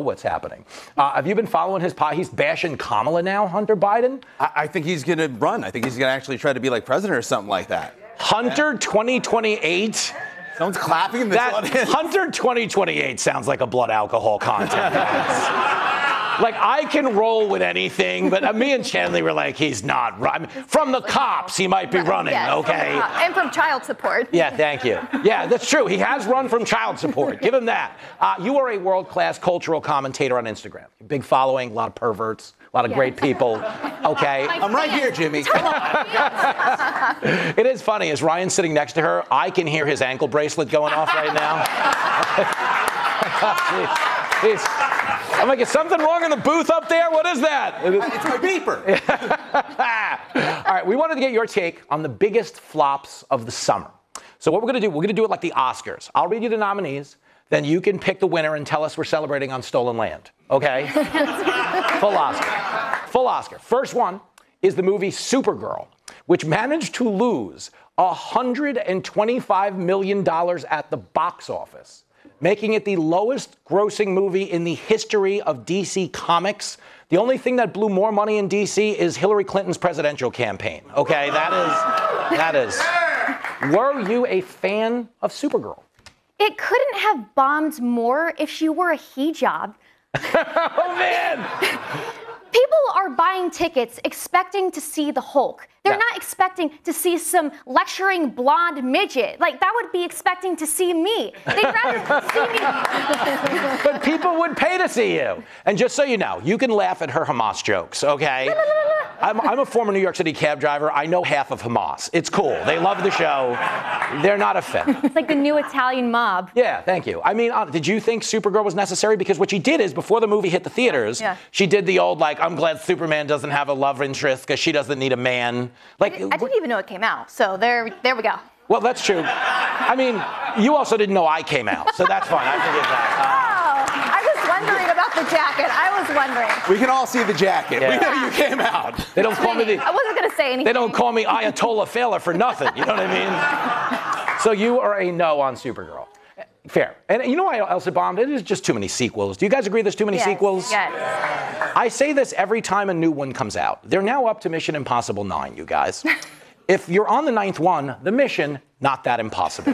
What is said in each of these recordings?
what's happening. Have you been following his He's bashing Kamala now, Hunter Biden? I think he's going to run. I think he's going to actually try to be like president or something like that. Hunter 2028? Someone's clapping. Hunter 2028 sounds like a blood alcohol contest. Like, I can roll with anything, but me and Chanley were like, he's not running. From the cops, he might be running, okay? And from child support. Yeah, thank you. Yeah, that's true. He has run from child support. Give him that. You are a world-class cultural commentator on Instagram. Big following, a lot of perverts, a lot of great people, okay? I'm right here, Jimmy. It is funny. As Ryan's sitting next to her, I can hear his ankle bracelet going off right now. I'm like, is something wrong in the booth up there? What is that? It's my beeper. All right, we wanted to get your take on the biggest flops of the summer. So what we're going to do, we're going to do it like the Oscars. I'll read you the nominees, then you can pick the winner and tell us we're celebrating on stolen land, okay? Full Oscar. Full Oscar. First one is the movie Supergirl, which managed to lose $125 million at the box office, making it the lowest grossing movie in the history of DC Comics. The only thing that blew more money in DC is Hillary Clinton's presidential campaign. Okay, that is. Were you a fan of Supergirl? It couldn't have bombed more if she wore a hijab. Oh, man! People are buying tickets expecting to see the Hulk. They're not expecting to see some lecturing blonde midget. Like, that would be expecting to see me. They'd rather see me. But people would pay to see you. And just so you know, you can laugh at her Hamas jokes, okay? I'm a former New York City cab driver. I know half of Hamas. It's cool. They love the show. They're not offended. It's like the new Italian mob. Yeah, thank you. I mean, did you think Supergirl was necessary? Because what she did is, before the movie hit the theaters, she did the old, like, I'm glad Superman doesn't have a love interest because she doesn't need a man. Like, I didn't even know it came out, so there we go. Well, that's true. I mean, you also didn't know I came out, so that's fine. I forgive that. I was wondering about the jacket. I was wondering. We can all see the jacket. Yeah. We know you came out. They don't call me I wasn't going to say anything. They don't call me Ayatollah Failer for nothing. You know what I mean? So you are a no on Supergirl. Fair. And you know why else it bombed? It is just too many sequels. Do you guys agree there's too many sequels? Yes. I say this every time a new one comes out. They're now up to Mission Impossible 9, you guys. If you're on the 9th one, the mission, not that impossible.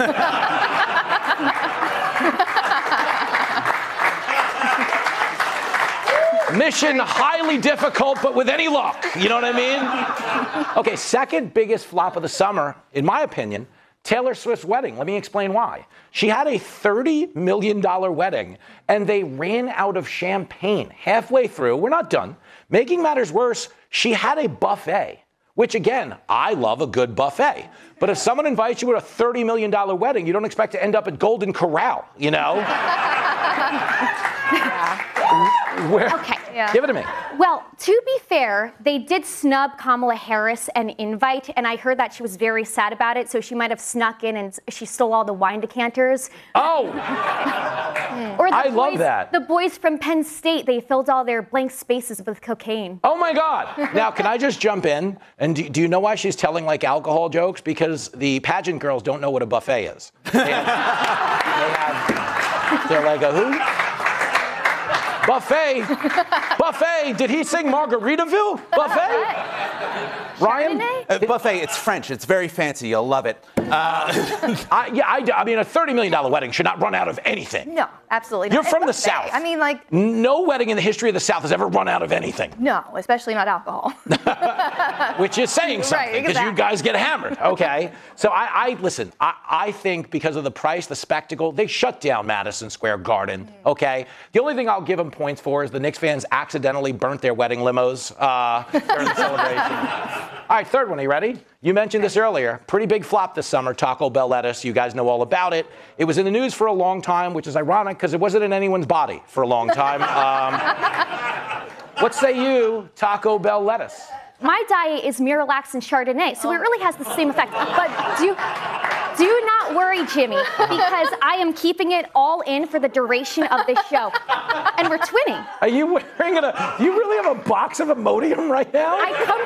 Mission highly difficult, but with any luck. You know what I mean? Okay, second biggest flop of the summer, in my opinion, Taylor Swift's wedding. Let me explain why. She had a $30 million wedding, and they ran out of champagne halfway through. We're not done. Making matters worse, she had a buffet, which, again, I love a good buffet. But if someone invites you to a $30 million wedding, you don't expect to end up at Golden Corral, you know? Okay. Give it to me. Well, to be fair, they did snub Kamala Harris an invite, and I heard that she was very sad about it, so she might have snuck in and she stole all the wine decanters. Oh! Or I love that. The boys from Penn State, they filled all their blank spaces with cocaine. Oh, my God. Now, can I just jump in? And do you know why she's telling, like, alcohol jokes? Because the pageant girls don't know what a buffet is. They're like, a who? Buffet. Buffet. Did he sing Margaritaville? Buffet? Ryan? Buffet, it's French. It's very fancy. You'll love it. I mean, a $30 million wedding should not run out of anything. No, absolutely not. You're from the South. I mean, like... No wedding in the history of the South has ever run out of anything. No, especially not alcohol. Which is saying something, because you guys get hammered, okay? So listen, I think because of the price, the spectacle, they shut down Madison Square Garden, okay? The only thing I'll give them points for is the Knicks fans accidentally burnt their wedding limos during the celebration. All right, third one, are you ready? You mentioned this earlier. Pretty big flop this summer, Taco Bell lettuce. You guys know all about it. It was in the news for a long time, which is ironic because it wasn't in anyone's body for a long time. What say you, Taco Bell lettuce? My diet is Miralax and Chardonnay, so it really has the same effect. But do not worry, Jimmy, because I am keeping it all in for the duration of this show. And we're twinning. Are you wearing do you really have a box of Imodium right now? I come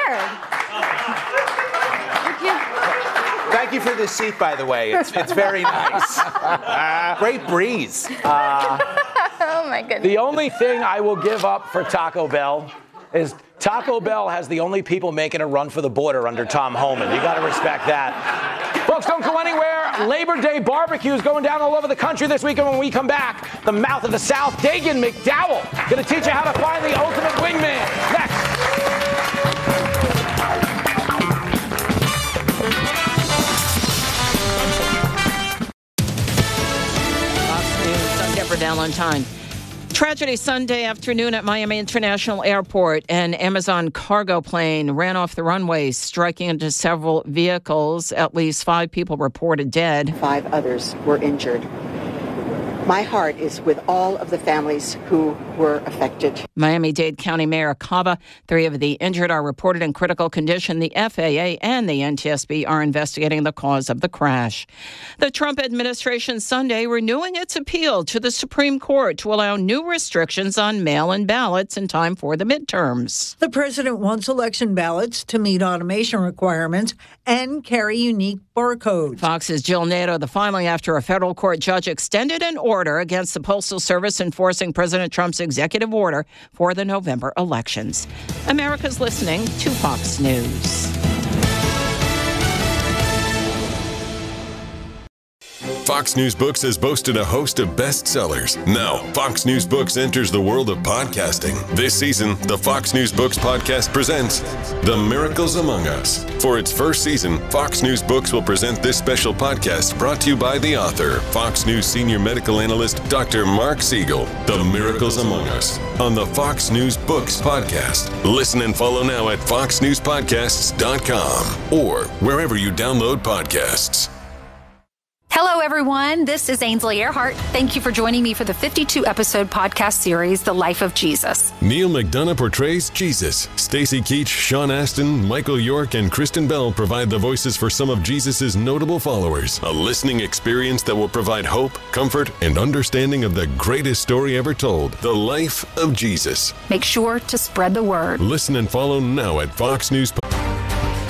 prepared. Thank you for this seat, by the way. It's very nice. Great breeze. Oh, my my goodness. The only thing I will give up for Taco Bell is Taco Bell has the only people making a run for the border under Tom Homan. You got to respect that. Folks, don't go anywhere. Labor Day barbecue is going down all over the country this weekend. When we come back, the mouth of the South, Dagan McDowell, going to teach you how to find the ultimate wingman. Next. Deborah Valentine. Tragedy Sunday afternoon at Miami International Airport. An Amazon cargo plane ran off the runway, striking into several vehicles. At least 5 people reported dead. 5 others were injured. My heart is with all of the families who were affected. Miami-Dade County Mayor Cava. 3 of the injured are reported in critical condition. The FAA and the NTSB are investigating the cause of the crash. The Trump administration Sunday renewing its appeal to the Supreme Court to allow new restrictions on mail-in ballots in time for the midterms. The president wants election ballots to meet automation requirements and carry unique barcodes. Fox's Jill Nato. The filing after a federal court judge extended an order against the Postal Service enforcing President Trump's executive order for the November elections. America's listening to Fox News. Fox News Books has boasted a host of bestsellers. Now, Fox News Books enters the world of podcasting. This season, the Fox News Books podcast presents The Miracles Among Us. For its first season, Fox News Books will present this special podcast brought to you by the author, Fox News senior medical analyst, Dr. Mark Siegel. The Miracles Among Us on the Fox News Books podcast. Listen and follow now at foxnewspodcasts.com or wherever you download podcasts. Hello, everyone. This is Ainsley Earhart. Thank you for joining me for the 52-episode podcast series, The Life of Jesus. Neil McDonough portrays Jesus. Stacy Keach, Sean Astin, Michael York, and Kristen Bell provide the voices for some of Jesus' notable followers. A listening experience that will provide hope, comfort, and understanding of the greatest story ever told, The Life of Jesus. Make sure to spread the word. Listen and follow now at Fox News.